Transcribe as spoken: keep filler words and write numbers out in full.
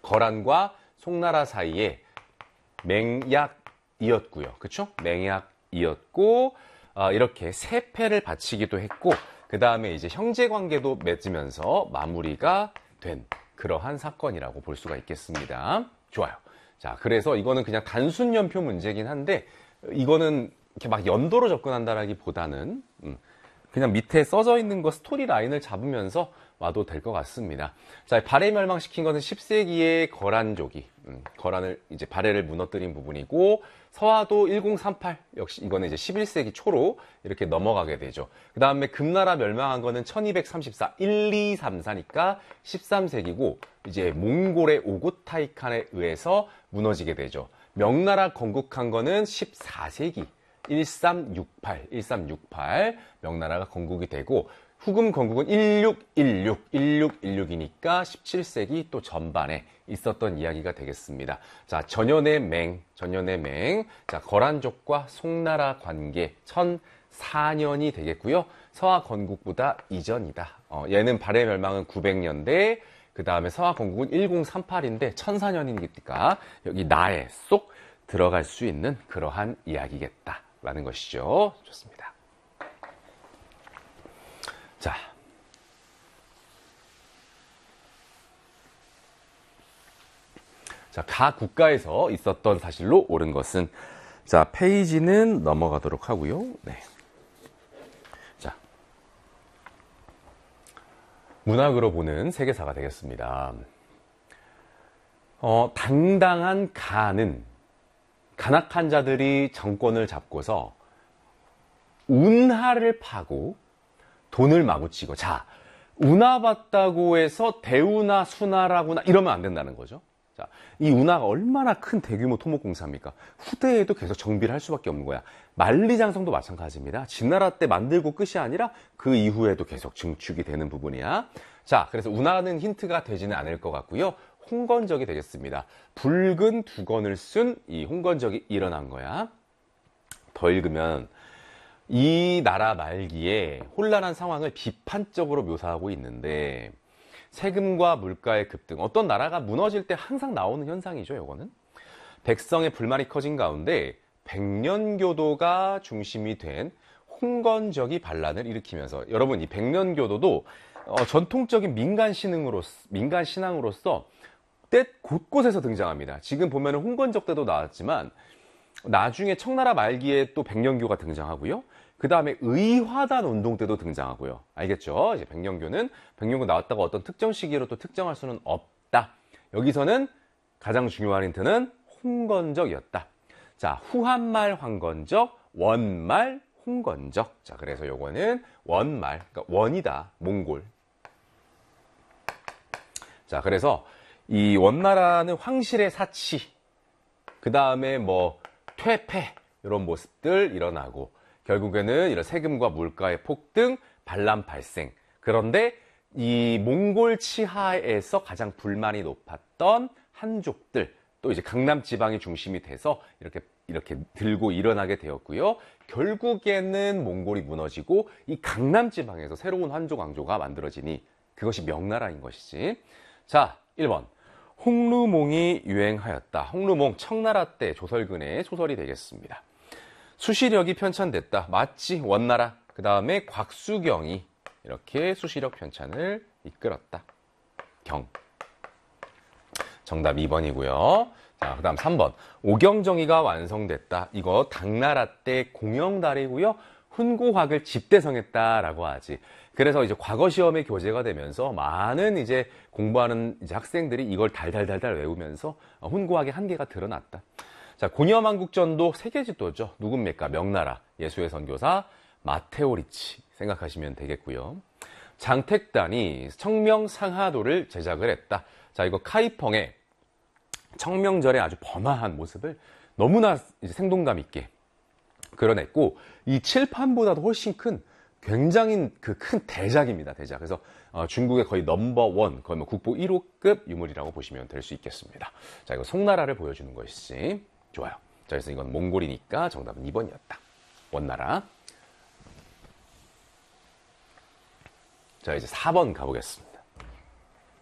거란과 송나라 사이에 맹약이었고요. 그쵸? 맹약이었고, 어, 이렇게 세 패를 바치기도 했고, 그 다음에 이제 형제 관계도 맺으면서 마무리가 된 그러한 사건이라고 볼 수가 있겠습니다. 좋아요. 자, 그래서 이거는 그냥 단순 연표 문제긴 한데, 이거는 이렇게 막 연도로 접근한다라기보다는, 음, 그냥 밑에 써져 있는 거 스토리 라인을 잡으면서 와도 될 것 같습니다. 자, 발해 멸망시킨 것은 십 세기의 거란족이, 음, 거란을, 이제 발해를 무너뜨린 부분이고, 서화도 천삼십팔, 역시 이거는 이제 십일 세기 초로 이렇게 넘어가게 되죠. 그 다음에 금나라 멸망한 거는 천이백삼십사, 일이삼사니까 십삼 세기고, 이제 몽골의 오굿타이 칸에 의해서 무너지게 되죠. 명나라 건국한 거는 십사 세기, 일삼육팔, 일삼육팔, 명나라가 건국이 되고, 후금 건국은 일육일육, 일육일육이니까 십칠 세기 또 전반에 있었던 이야기가 되겠습니다. 자, 전연의 맹, 전연의 맹. 자, 거란족과 송나라 관계 천사 년이 되겠고요. 서화 건국보다 이전이다. 어, 얘는 발해 멸망은 구백 년대, 그 다음에 서화 건국은 천삼십팔인데 천사 년이니까 여기 나에 쏙 들어갈 수 있는 그러한 이야기겠다라는 것이죠. 좋습니다. 자, 자, 각 국가에서 있었던 사실로 옳은 것은, 자, 페이지는 넘어가도록 하고요. 네. 자, 문학으로 보는 세계사가 되겠습니다. 어, 당당한 간은 간악한 자들이 정권을 잡고서 운하를 파고 돈을 마구치고, 자, 운하 봤다고 해서 대운하, 순하라구나 이러면 안 된다는 거죠. 자, 이 운하가 얼마나 큰 대규모 토목공사입니까? 후대에도 계속 정비를 할 수밖에 없는 거야. 만리장성도 마찬가지입니다. 진나라 때 만들고 끝이 아니라 그 이후에도 계속 증축이 되는 부분이야. 자, 그래서 운하는 힌트가 되지는 않을 것 같고요. 홍건적이 되겠습니다. 붉은 두건을 쓴 이 홍건적이 일어난 거야. 더 읽으면 이 나라 말기에 혼란한 상황을 비판적으로 묘사하고 있는데, 세금과 물가의 급등, 어떤 나라가 무너질 때 항상 나오는 현상이죠. 이거는 백성의 불만이 커진 가운데 백년교도가 중심이 된 홍건적이 반란을 일으키면서, 여러분 이 백년교도도 어, 전통적인 민간 신앙으로 민간 신앙으로서 때 곳곳에서 등장합니다. 지금 보면은 홍건적 때도 나왔지만 나중에 청나라 말기에 또 백년교가 등장하고요. 그 다음에 의화단 운동 때도 등장하고요. 알겠죠? 이제 백년교는 백년교 나왔다고 어떤 특정 시기로 또 특정할 수는 없다. 여기서는 가장 중요한 힌트는 홍건적이었다. 자, 후한말 황건적, 원말 홍건적. 자, 그래서 요거는 원말, 그러니까 원이다, 몽골. 자, 그래서 이 원나라는 황실의 사치, 그 다음에 뭐 퇴폐 이런 모습들 일어나고, 결국에는 이런 세금과 물가의 폭등, 반란 발생. 그런데 이 몽골 치하에서 가장 불만이 높았던 한족들, 또 이제 강남 지방이 중심이 돼서 이렇게 이렇게 들고 일어나게 되었고요. 결국에는 몽골이 무너지고 이 강남 지방에서 새로운 한족 왕조가 만들어지니 그것이 명나라인 것이지. 자, 일 번. 홍루몽이 유행하였다. 홍루몽 청나라 때 조설근의 소설이 되겠습니다. 수시력이 편찬됐다. 맞지? 원나라. 그 다음에 곽수경이 이렇게 수시력 편찬을 이끌었다. 경. 정답 이 번이고요. 자, 그 다음 삼 번. 오경정의가 완성됐다. 이거 당나라 때 공영달이고요. 훈고학을 집대성했다라고 하지. 그래서 이제 과거 시험에 교재가 되면서 많은 이제 공부하는 이제 학생들이 이걸 달달달달 외우면서 훈고학의 한계가 드러났다. 자, 고려만국전도 세계지도죠. 누굽니까? 명나라 예수의 선교사 마테오리치 생각하시면 되겠고요. 장택단이 청명상하도를 제작을 했다. 자, 이거 카이펑의 청명절의 아주 범아한 모습을 너무나 이제 생동감 있게 그려냈고, 이 칠판보다도 훨씬 큰 굉장히 그 큰 대작입니다. 대작. 그래서 어, 중국의 거의 넘버원, 거의 뭐 국보 일 호급 유물이라고 보시면 될 수 있겠습니다. 자, 이거 송나라를 보여주는 것이지. 좋아요. 자, 그래서 이건 몽골이니까 정답은 이 번이었다. 원나라. 자, 이제 사 번 가보겠습니다.